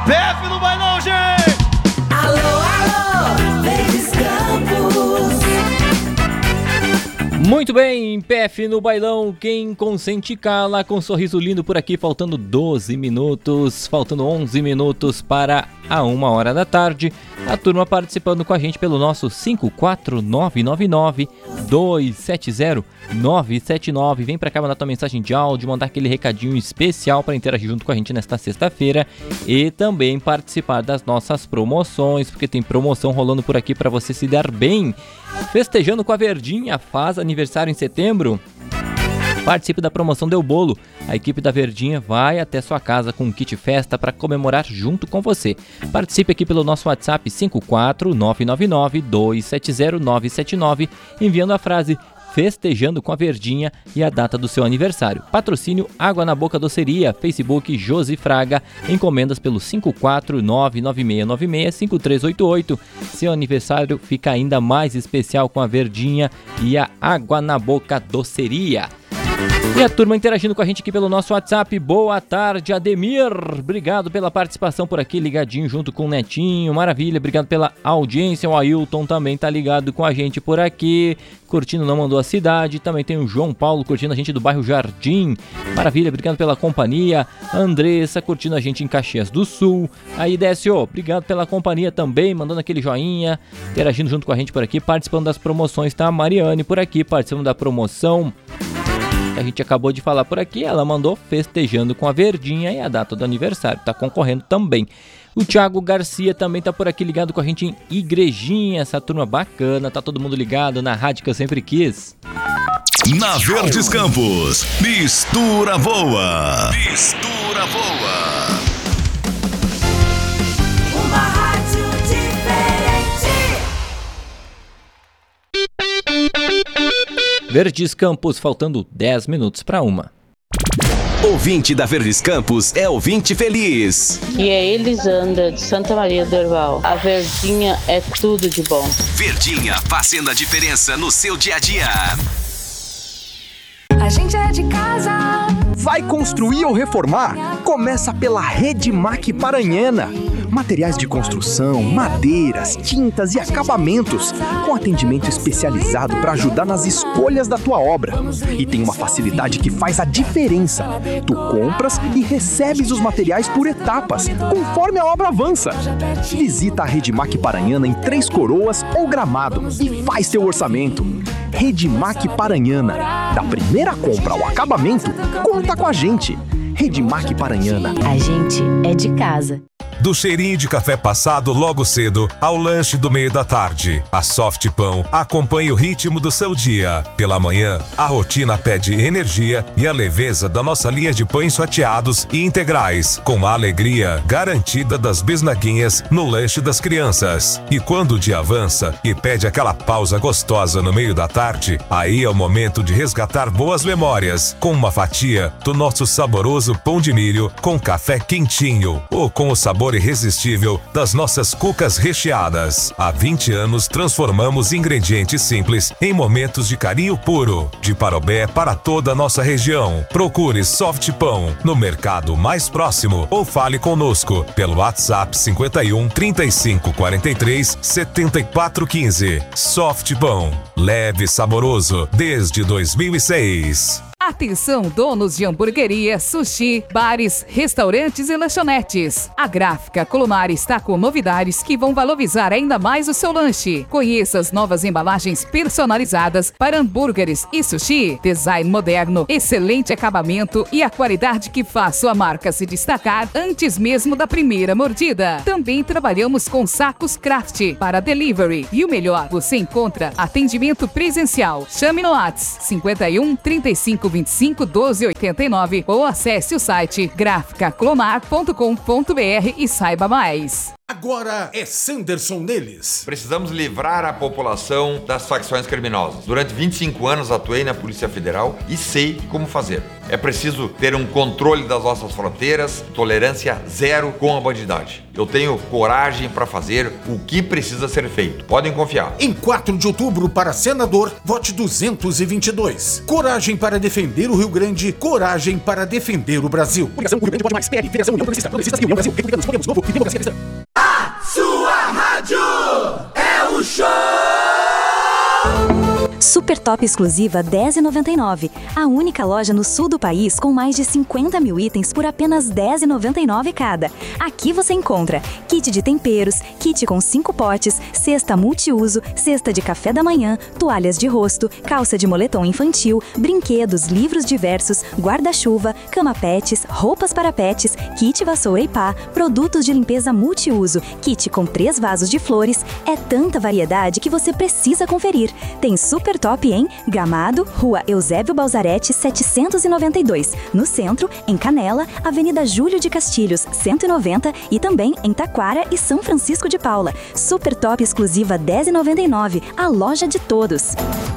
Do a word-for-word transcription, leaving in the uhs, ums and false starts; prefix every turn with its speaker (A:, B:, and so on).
A: P F no bailão, gente!
B: Alô, alô, Verdes Campos.
C: Muito bem, P F no bailão, quem consente cala, com um sorriso lindo por aqui, faltando doze minutos, faltando onze minutos para a uma hora da tarde. A turma participando com a gente pelo nosso cinco quatro nove nove nove, dois sete zero, nove sete nove. Vem pra cá mandar tua mensagem de áudio, mandar aquele recadinho especial para interagir junto com a gente nesta sexta-feira e também participar das nossas promoções, porque tem promoção rolando por aqui para você se dar bem. Festejando com a Verdinha, faz aniversário em setembro. Participe da promoção Deu Bolo. A equipe da Verdinha vai até sua casa com um kit festa para comemorar junto com você. Participe aqui pelo nosso WhatsApp cinco quatro nove nove nove, dois sete zero, nove sete nove, enviando a frase Festejando com a Verdinha e a data do seu aniversário. Patrocínio Água na Boca Doceria, Facebook Josi Fraga, encomendas pelo cinco quatro nove nove seis nove seis, cinco três oito oito. Seu aniversário fica ainda mais especial com a Verdinha e a Água na Boca Doceria. E a turma interagindo com a gente aqui pelo nosso WhatsApp. Boa tarde, Ademir. Obrigado pela participação por aqui, ligadinho junto com o Netinho. Maravilha, obrigado pela audiência. O Ailton também tá ligado com a gente por aqui, curtindo Não Mandou a Cidade. Também tem o João Paulo curtindo a gente do bairro Jardim. Maravilha, obrigado pela companhia. A Andressa curtindo a gente em Caxias do Sul. Aí, Décio, obrigado pela companhia também, mandando aquele joinha, interagindo junto com a gente por aqui, participando das promoções. Tá a Mariane por aqui, participando da promoção a gente acabou de falar por aqui. Ela mandou Festejando com a Verdinha e a data do aniversário, tá concorrendo também. O Thiago Garcia também tá por aqui ligado com a gente em Igrejinha, essa turma bacana, tá todo mundo ligado na rádio que eu sempre quis.
D: Na Verdes Campos, mistura boa. Mistura boa.
B: Uma rádio diferente.
C: Verdes Campos, faltando dez minutos para uma.
D: Ouvinte da Verdes Campos é ouvinte feliz.
E: E é Elisandra, de Santa Maria do Herval. A Verdinha é tudo de bom.
D: Verdinha, fazendo a diferença no seu dia a dia.
B: A gente é de casa.
F: Vai construir ou reformar? Começa pela Redmac Paranhana. Materiais de construção, madeiras, tintas e acabamentos, com atendimento especializado para ajudar nas escolhas da tua obra. E tem uma facilidade que faz a diferença. Tu compras e recebes os materiais por etapas, conforme a obra avança. Visita a Redmac Paranhana em Três Coroas ou Gramado e faz teu orçamento. Redmac Paranhana. Da primeira compra ao acabamento, conta com a gente. Redmac Paranhana.
G: A gente é de casa.
H: Do cheirinho de café passado logo cedo ao lanche do meio da tarde, a Soft Pão acompanha o ritmo do seu dia. Pela manhã, a rotina pede energia e a leveza da nossa linha de pães fatiados e integrais, com a alegria garantida das bisnaguinhas no lanche das crianças. E quando o dia avança e pede aquela pausa gostosa no meio da tarde, aí é o momento de resgatar boas memórias, com uma fatia do nosso saboroso pão de milho com café quentinho ou com o sabor irresistível das nossas cucas recheadas. Há vinte anos transformamos ingredientes simples em momentos de carinho puro. De Parobé para toda a nossa região. Procure Soft Pão no mercado mais próximo ou fale conosco pelo WhatsApp cinquenta e um, trinta e cinco, quarenta e três, setenta e quatro, quinze. Soft Pão, leve e saboroso desde dois mil e seis.
I: Atenção, donos de hamburgueria, sushi, bares, restaurantes e lanchonetes. A Gráfica Colomar está com novidades que vão valorizar ainda mais o seu lanche. Conheça as novas embalagens personalizadas para hambúrgueres e sushi. Design moderno, excelente acabamento e a qualidade que faz sua marca se destacar antes mesmo da primeira mordida. Também trabalhamos com sacos craft para delivery. E o melhor, você encontra atendimento presencial. Chame no WhatsApp cinquenta e um, trinta e cinco, vinte e cinco, doze, oitenta e nove ou acesse o site grafica clomar ponto com ponto br e saiba mais.
J: Agora é Sanderson neles.
K: Precisamos livrar a população das facções criminosas. Durante vinte e cinco anos atuei na Polícia Federal e sei como fazer. É preciso ter um controle das nossas fronteiras, tolerância zero com a bandidagem. Eu tenho coragem para fazer o que precisa ser feito. Podem confiar.
J: Em quatro de outubro, para senador, vote duzentos e vinte e dois. Coragem para defender o Rio Grande, coragem para defender o Brasil.
F: Coligação Rio Grande Pode Mais, P L, Federação União Progressista, Progressistas e União Brasil, Republicanos, Podemos, Novo e Democracia Cristã.
B: A sua rádio é o show!
G: Super Top exclusiva dez reais e noventa e nove centavos. A única loja no sul do país com mais de cinquenta mil itens por apenas dez reais e noventa e nove centavos cada. Aqui você encontra kit de temperos, kit com cinco potes, cesta multiuso, cesta de café da manhã, toalhas de rosto, calça de moletom infantil, brinquedos, livros diversos, guarda-chuva, cama pets, roupas para pets, kit vassoura e pá, produtos de limpeza multiuso, kit com três vasos de flores. É tanta variedade que você precisa conferir. Tem Super Top em Gramado, Rua Eusébio Balzarete, setecentos e noventa e dois. No centro, em Canela, Avenida Júlio de Castilhos, cento e noventa. E também em Taquara e São Francisco de Paula. Super Top exclusiva dez reais e noventa e nove centavos. A loja de todos.